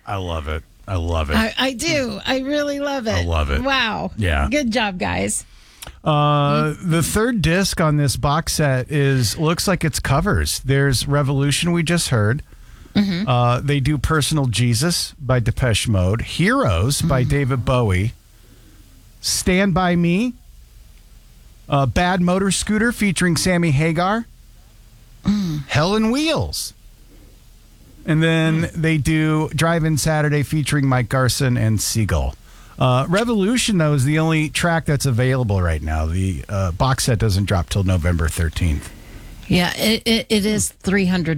I love it. I love it. I do. I really love it. I love it. Wow. Yeah. Good job, guys. The third disc on this box set looks like it's covers. There's Revolution, we just heard. They do Personal Jesus by Depeche Mode, Heroes by David Bowie, Stand By Me, Bad Motor Scooter featuring Sammy Hagar, Hell and Wheels. And then they do Drive-In Saturday featuring Mike Garson and Seagull. Revolution, though, is the only track that's available right now. The box set doesn't drop till November 13th. Yeah, it is $300,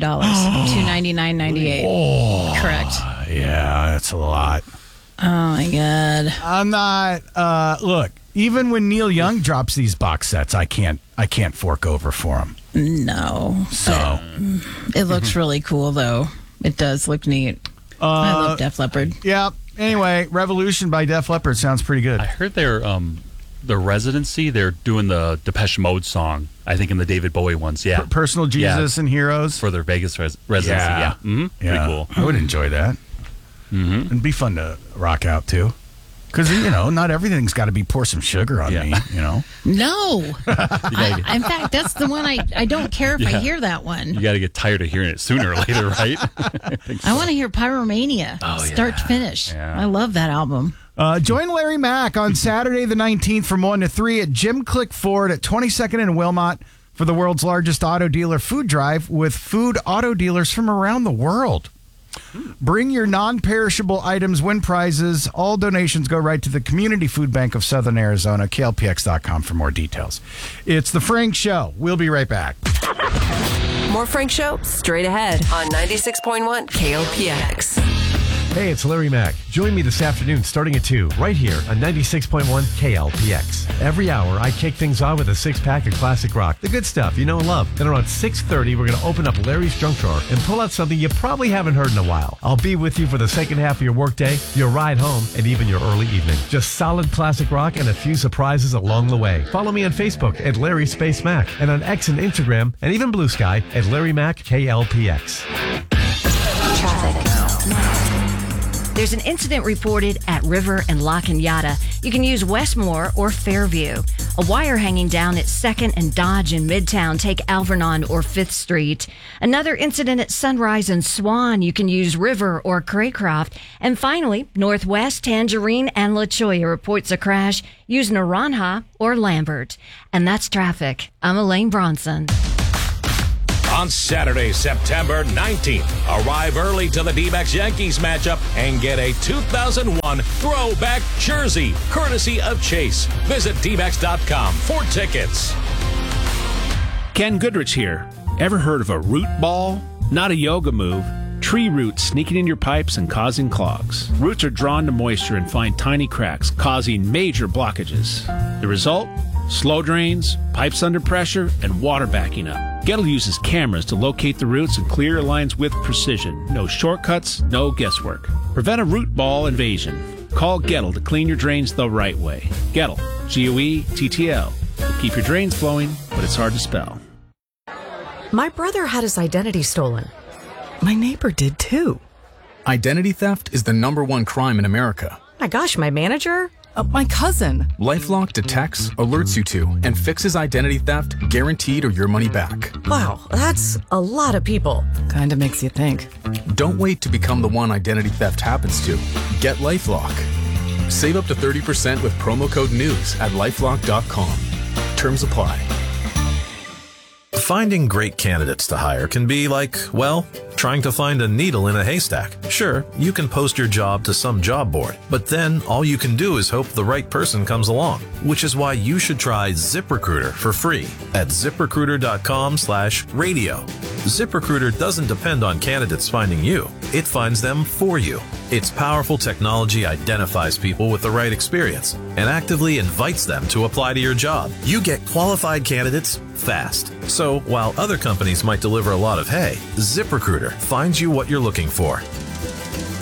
$299.98. Correct. Yeah, that's a lot. Oh my God. I'm not. Look, even when Neil Young drops these box sets, I can't fork over for them. No. So It looks really cool, though. It does look neat. I love Def Leppard. Yeah. Anyway, Revolution by Def Leppard sounds pretty good. I heard their residency. They're doing the Depeche Mode song. I think in the David Bowie ones. Yeah. Personal Jesus and Heroes for their Vegas residency. Yeah. Mm-hmm. Yeah. Pretty cool. I would enjoy that. Mm-hmm. It'd be fun to rock out to. Because, not everything's got to be pour some sugar on me, No. In fact, that's the one I don't care if I hear that one. You got to get tired of hearing it sooner or later, right? I want to hear Pyromania, start to finish. Yeah. I love that album. Join Larry Mack on Saturday the 19th from 1 to 3 at Jim Click Ford at 22nd and Wilmot for the world's largest auto dealer food drive with food auto dealers from around the world. Bring your non-perishable items, win prizes. All donations go right to the Community Food Bank of Southern Arizona. KLPX.com for more details. It's The Frank Show. We'll be right back. More Frank Show straight ahead on 96.1 KLPX. Hey, it's Larry Mack. Join me this afternoon starting at 2, right here on 96.1 KLPX. Every hour, I kick things off with a six-pack of classic rock, the good stuff you know and love. Then around 6:30, we're going to open up Larry's junk drawer and pull out something you probably haven't heard in a while. I'll be with you for the second half of your workday, your ride home, and even your early evening. Just solid classic rock and a few surprises along the way. Follow me on Facebook at Larry Space Mac and on X and Instagram and even Blue Sky at Larry Mack KLPX. Traffic. There's an incident reported at River and La Cañada. You can use Westmore or Fairview. A wire hanging down at 2nd and Dodge in Midtown. Take Alvernon or 5th Street. Another incident at Sunrise and Swan. You can use River or Craycroft. And finally, Northwest, Tangerine, and La Cholla reports a crash. Use Naranja or Lambert. And that's traffic. I'm Elaine Bronson. On Saturday, September 19th, arrive early to the D-backs Yankees matchup and get a 2001 throwback jersey, courtesy of Chase. Visit dbacks.com for tickets. Ken Goodrich here. Ever heard of a root ball? Not a yoga move. Tree roots sneaking in your pipes and causing clogs. Roots are drawn to moisture and find tiny cracks, causing major blockages. The result? Slow drains, pipes under pressure, and water backing up. Gettle uses cameras to locate the roots and clear your lines with precision. No shortcuts, no guesswork. Prevent a root ball invasion. Call Gettle to clean your drains the right way. Gettle, G-O-E-T-T-L. Will keep your drains flowing, but it's hard to spell. My brother had his identity stolen. My neighbor did too. Identity theft is the #1 crime in America. My gosh, my manager? My cousin. LifeLock detects, alerts you to, and fixes identity theft guaranteed or your money back. Wow, that's a lot of people. Kinda makes you think. Don't wait to become the one identity theft happens to. Get LifeLock. Save up to 30% with promo code NEWS at LifeLock.com. Terms apply. Finding great candidates to hire can be like, well, trying to find a needle in a haystack. Sure, you can post your job to some job board, but then all you can do is hope the right person comes along, which is why you should try ZipRecruiter for free at ZipRecruiter.com/radio. ZipRecruiter doesn't depend on candidates finding you. It finds them for you. Its powerful technology identifies people with the right experience and actively invites them to apply to your job. You get qualified candidates fast. So while other companies might deliver a lot of hay, ZipRecruiter finds you what you're looking for.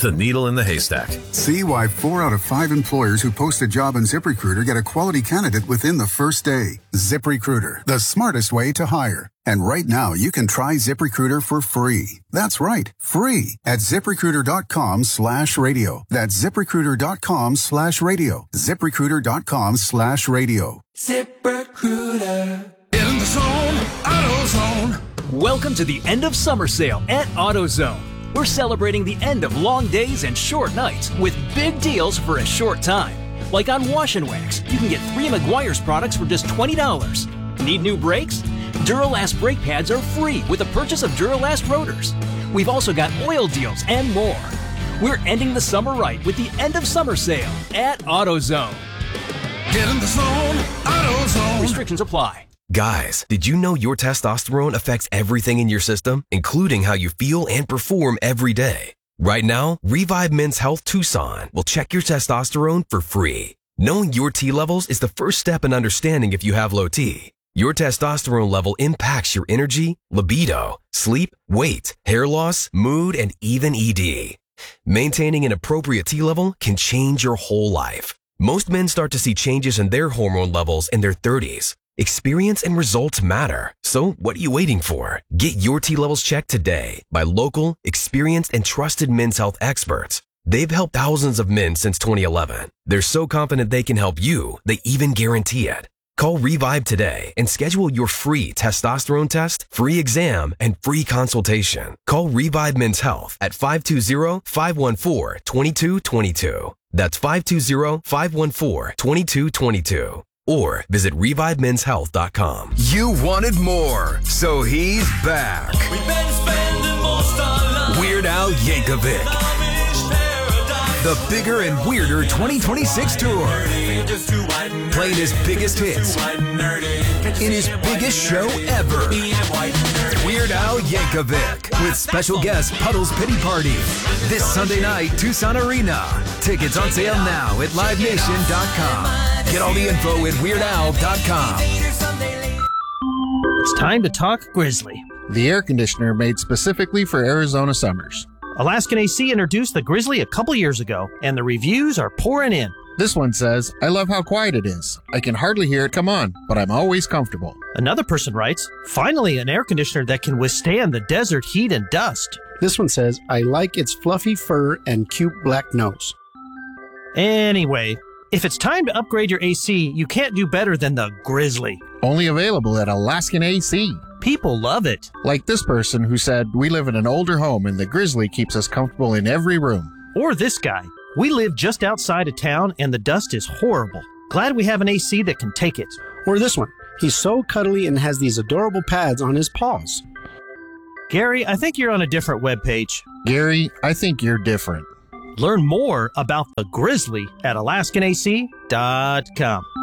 the needle in the haystack. See why 4 out of 5 employers who post a job on ZipRecruiter get a quality candidate within the first day. ZipRecruiter, the smartest way to hire. And right now, you can try ZipRecruiter for free. That's right, free at ZipRecruiter.com/radio. That's ZipRecruiter.com/radio. ZipRecruiter.com/radio. ZipRecruiter. In the zone, AutoZone. Welcome to the end of summer sale at AutoZone. We're celebrating the end of long days and short nights with big deals for a short time. Like on Wash and Wax, you can get 3 Meguiar's products for just $20. Need new brakes? Duralast brake pads are free with the purchase of Duralast rotors. We've also got oil deals and more. We're ending the summer right with the end of summer sale at AutoZone. Get in the zone, AutoZone. Restrictions apply. Guys, did you know your testosterone affects everything in your system, including how you feel and perform every day? Right now, Revive Men's Health Tucson will check your testosterone for free. Knowing your T levels is the first step in understanding if you have low T. Your testosterone level impacts your energy, libido, sleep, weight, hair loss, mood, and even ED. Maintaining an appropriate T level can change your whole life. Most men start to see changes in their hormone levels in their 30s. Experience and results matter. So what are you waiting for? Get your T levels checked today by local, experienced, and trusted men's health experts. They've helped thousands of men since 2011. They're so confident they can help you, they even guarantee it. Call Revive today and schedule your free testosterone test, free exam, and free consultation. Call Revive Men's Health at 520-514-2222. That's 520-514-2222. Or visit ReviveMen'sHealth.com. You wanted more, so he's back. We've been spending most our lives. Weird Al Yankovic. The Bigger and Weirder 2026 tour. Playing his biggest hits in his biggest show ever. Weird Al Yankovic with special guest Puddle's Pity Party. This Sunday night, Tucson Arena. Tickets on sale now at LiveNation.com. Get all the info at WeirdAl.com. It's time to talk Grizzly. The air conditioner made specifically for Arizona summers. Alaskan AC introduced the Grizzly a couple years ago, and the reviews are pouring in. This one says, I love how quiet it is. I can hardly hear it come on, but I'm always comfortable. Another person writes, finally an air conditioner that can withstand the desert heat and dust. This one says, I like its fluffy fur and cute black nose. Anyway, if it's time to upgrade your AC, you can't do better than the Grizzly. Only available at Alaskan AC. People love it. Like this person who said, we live in an older home and the Grizzly keeps us comfortable in every room. Or this guy, we live just outside of town and the dust is horrible. Glad we have an AC that can take it. Or this one, he's so cuddly and has these adorable pads on his paws. Gary, I think you're on a different webpage. Gary, I think you're different. Learn more about the Grizzly at AlaskanAC.com.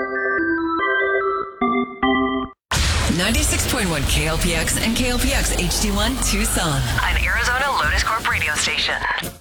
96.1 KLPX and KLPX HD1 Tucson. An Arizona Lotus Corp radio station.